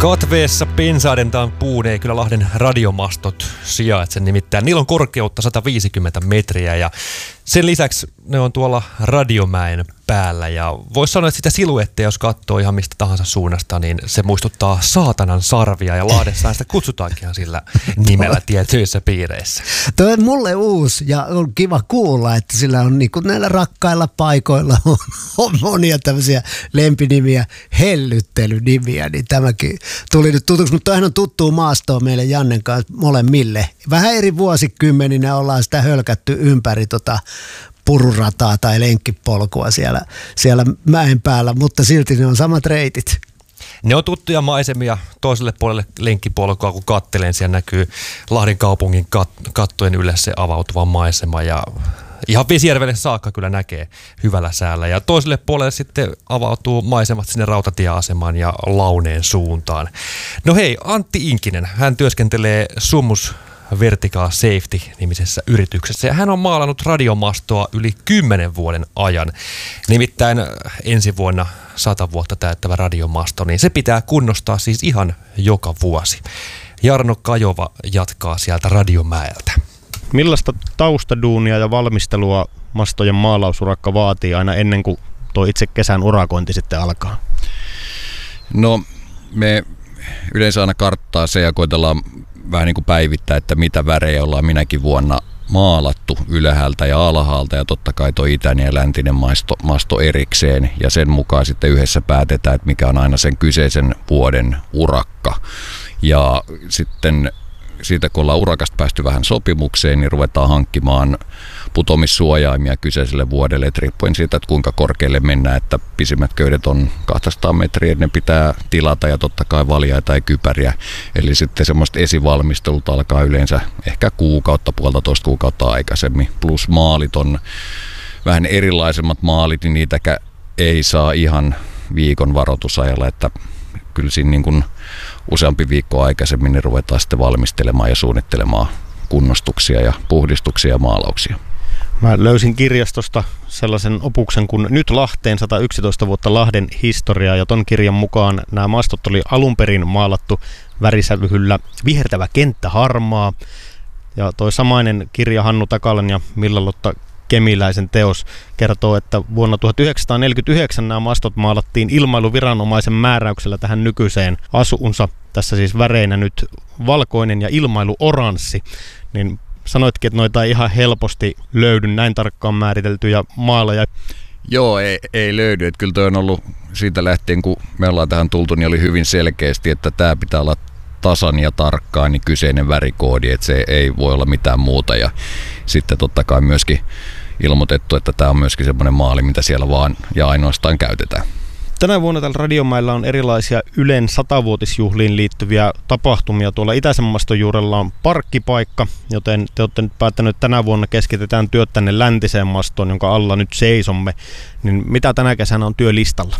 Katveessa pensaadentaan puun ei kyllä Lahden radiomastot sijaitse, nimittäin niillä on korkeutta 150 metriä ja sen lisäksi ne on tuolla Radiomäen päällä ja voisi sanoa, että sitä siluettia, jos katsoo ihan mistä tahansa suunnasta, niin se muistuttaa saatanan sarvia ja Lahdessa sitä kutsutaankin sillä nimellä tietyissä piireissä. Tuo on mulle uusi ja on kiva kuulla, että sillä on niin kuin näillä rakkailla paikoilla on monia tämmöisiä lempinimiä, hellyttelynimiä, niin tämäkin tuli nyt tutuksi, mutta toihan on tuttua maastoa meille Jannen kanssa molemmille. Vähän eri vuosikymmeninä ollaan sitä hölkätty ympäri pururataa tai lenkkipolkua siellä mäen päällä, mutta silti ne on samat reitit. Ne on tuttuja maisemia toiselle puolelle lenkkipolkua, kun katselen, siellä näkyy Lahden kaupungin kattojen yllä se avautuva maisema ja ihan Vesijärvelle saakka kyllä näkee hyvällä säällä. Ja toiselle puolelle sitten avautuu maisemat sinne rautatieasemaan ja Launeen suuntaan. No hei, Antti Inkinen, hän työskentelee Summus Vertical Safety-nimisessä yrityksessä ja hän on maalannut radiomastoa yli 10 vuoden ajan. Nimittäin ensi vuonna 100 vuotta täyttävä radiomasto, niin se pitää kunnostaa siis ihan joka vuosi. Jarno Kajova jatkaa sieltä Radiomäeltä. Millaista taustaduunia ja valmistelua mastojen maalausurakka vaatii aina ennen kuin tuo itse kesän urakointi sitten alkaa? No me yleensä aina karttaa se ja koitellaan vähän niin kuin päivittää, että mitä värejä ollaan minäkin vuonna maalattu ylhäältä ja alhaalta ja totta kai tuo itäinen ja läntinen masto erikseen ja sen mukaan sitten yhdessä päätetään, että mikä on aina sen kyseisen vuoden urakka ja sitten siitä kun ollaan urakasta päästy vähän sopimukseen, niin ruvetaan hankkimaan putomissuojaimia kyseiselle vuodelle, että riippuen siitä, että kuinka korkealle mennään, että pisimmät köydet on 200 metriä, ne pitää tilata ja totta kai valjaita ja kypäriä. Eli sitten semmoista esivalmistelut alkaa yleensä ehkä puolitoista kuukautta aikaisemmin, plus maalit on vähän erilaisemmat maalit, niin niitä ei saa ihan viikon varoitusajalla, että kyllä siinä niin kuin useampi viikko aikaisemmin niin ruvetaan sitten valmistelemaan ja suunnittelemaan kunnostuksia ja puhdistuksia ja maalauksia. Mä löysin kirjastosta sellaisen opuksen kuin Nyt Lahteen 111 vuotta Lahden historiaa ja ton kirjan mukaan nämä mastot oli alun perin maalattu värisävyhyllä vihertävä kenttä harmaa. Ja toi samainen kirja Hannu Takalan ja Milla-Lotta Kemiläisen teos kertoo, että vuonna 1949 nämä mastot maalattiin ilmailuviranomaisen määräyksellä tähän nykyiseen asuunsa. Tässä siis väreinä nyt valkoinen ja ilmailuoranssi. Niin sanoitkin, että noita ei ihan helposti löydy näin tarkkaan määriteltyjä maaleja. Joo, ei löydy. Että kyllä toi on ollut siitä lähtien, kun me ollaan tähän tultu, niin oli hyvin selkeästi, että tämä pitää olla tasan ja tarkkaan niin kyseinen värikoodi, että se ei voi olla mitään muuta. Ja sitten totta kai myöskin ilmoitettu, että tämä on myöskin semmoinen maali, mitä siellä vaan ja ainoastaan käytetään. Tänä vuonna täällä Radiomäellä on erilaisia Ylen 100-vuotisjuhliin liittyviä tapahtumia. Tuolla itäisen maston juurella on parkkipaikka, joten te olette nyt päättäneet, että tänä vuonna keskitetään työt tänne läntiseen mastoon, jonka alla nyt seisomme. Niin mitä tänä kesänä on työlistalla?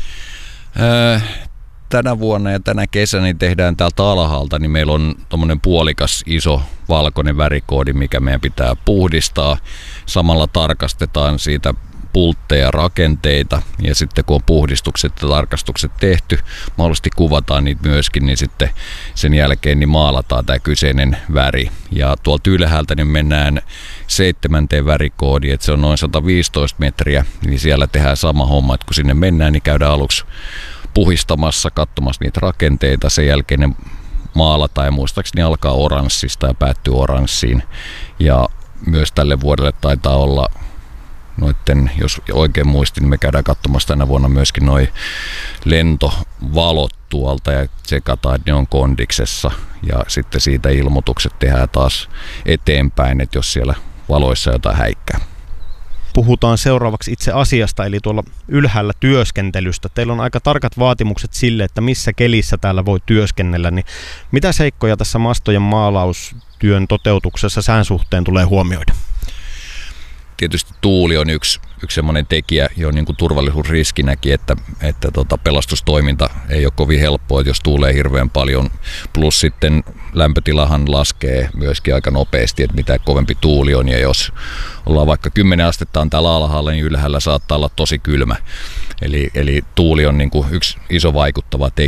Tänä vuonna ja tänä kesänä niin tehdään täältä alhaalta, niin meillä on tommonen puolikas iso valkoinen värikoodi, mikä meidän pitää puhdistaa. Samalla tarkastetaan siitä pultteja, rakenteita ja sitten kun on puhdistukset ja tarkastukset tehty, mahdollisesti kuvataan niitä myöskin, niin sitten sen jälkeen niin maalataan tämä kyseinen väri. Ja tuolta ylhäältä niin mennään 7. värikoodiin, että se on noin 115 metriä, niin siellä tehdään sama homma, että kun sinne mennään, niin käydään aluksi puhistamassa, katsomassa niitä rakenteita, sen jälkeen ne maalataan ja muistaakseni alkaa oranssista ja päättyy oranssiin. Ja myös tälle vuodelle taitaa olla noitten, jos oikein muistin, niin me käydään katsomassa tänä vuonna myöskin noi lentovalot tuolta ja tsekataan, että ne on kondiksessa ja sitten siitä ilmoitukset tehdään taas eteenpäin, että jos siellä valoissa jotain häikkää. Puhutaan seuraavaksi itse asiasta, eli tuolla ylhäällä työskentelystä. Teillä on aika tarkat vaatimukset sille, että missä kelissä täällä voi työskennellä. Niin mitä seikkoja tässä mastojen maalaustyön toteutuksessa sään suhteen tulee huomioida? Tietysti tuuli on yksi semmoinen tekijä jo niin kuin turvallisuusriskinäkin, että pelastustoiminta ei ole kovin helppoa, jos tuulee hirveän paljon. Plus sitten lämpötilahan laskee myöskin aika nopeasti, että mitä kovempi tuuli on. Ja jos ollaan vaikka 10 astetta on täällä alhaalla, niin ylhäällä saattaa olla tosi kylmä. Eli tuuli on niin kuin yksi iso vaikuttava tekijä.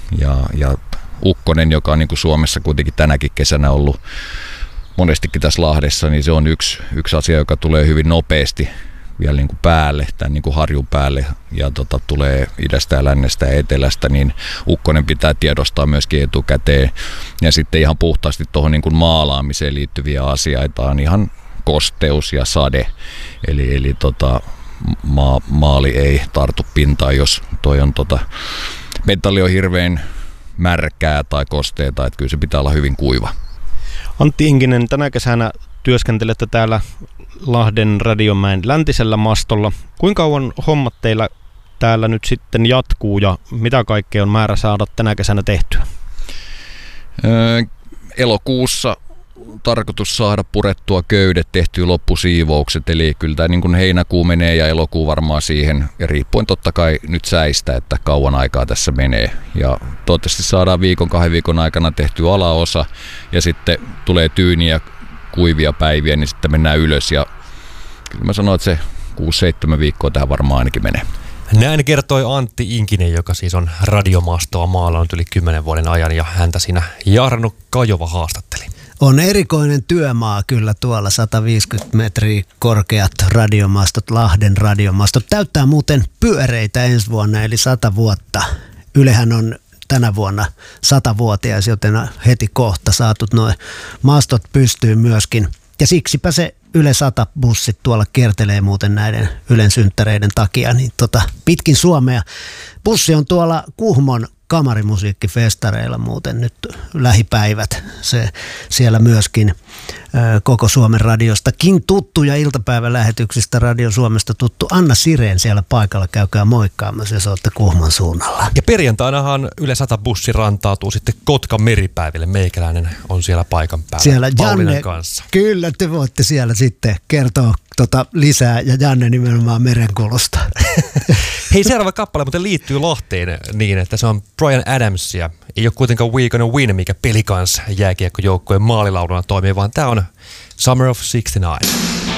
Ja ukkonen, joka on niin kuin Suomessa kuitenkin tänäkin kesänä ollut monestikin tässä Lahdessa, niin se on yksi asia, joka tulee hyvin nopeasti vielä niin kuin päälle, tämän niin kuin harjun päälle, ja tulee idästä ja lännestä ja etelästä, niin ukkonen pitää tiedostaa myöskin etukäteen. Ja sitten ihan puhtaasti tuohon niin kuin maalaamiseen liittyviä asioita on ihan kosteus ja sade, eli maali ei tartu pintaan, jos toi on metalli on hirveän märkää tai kosteeta, että kyllä se pitää olla hyvin kuiva. Antti Inkinen, tänä kesänä työskentelette täällä Lahden Radiomäen läntisellä mastolla. Kuinka kauan hommat teillä täällä nyt sitten jatkuu ja mitä kaikkea on määrä saada tänä kesänä tehtyä? Elokuussa tarkoitus saada purettua köydet, tehtyä loppusiivoukset, eli kyllä tämä niin kuin heinäkuu menee ja elokuu varmaan siihen, ja riippuen totta kai nyt säistä, että kauan aikaa tässä menee. Ja toivottavasti saadaan 2 viikon aikana tehtyä alaosa, ja sitten tulee tyyniä, kuivia päiviä, niin sitten mennään ylös, ja kyllä mä sanoin, että se 6-7 viikkoa tähän varmaan ainakin menee. Näin kertoi Antti Inkinen, joka siis on radiomastoa maalannut yli 10 vuoden ajan, ja häntä siinä Jarno Kajova haastatteli. On erikoinen työmaa kyllä tuolla, 150 metriä korkeat radiomastot, Lahden radiomastot. Täyttää muuten pyöreitä ensi vuonna, eli 100 vuotta. Ylehän on tänä vuonna 100-vuotias, joten heti kohta saatut nuo mastot pystyy myöskin. Ja siksipä se Yle 100-bussit tuolla kiertelee muuten näiden Ylen synttäreiden takia, niin pitkin Suomea. Bussi on tuolla Kuhmon kamarimusiikkifestareilla muuten nyt lähipäivät. Se siellä myöskin koko Suomen radiostakin tuttu ja iltapäivälähetyksistä Radio Suomesta tuttu Anna Sireen siellä paikalla. Käykää moikkaamassa, jos olette Kuhmon suunnalla. Ja perjantainahan Yle 100-bussi rantautuu sitten Kotkan meripäiville. Meikäläinen on siellä paikan päällä siellä Paulinan kanssa. Kyllä, te voitte siellä sitten kertoa lisää ja Janne nimenomaan merenkulusta. Hei, seuraava kappale muuten liittyy Lahteen niin, että se on Bryan Adamsia. Ei ole kuitenkaan We Gonna Win, mikä pelikans jääkiekkojoukkueen maalilauduna toimii, vaan tämä on Summer of '69.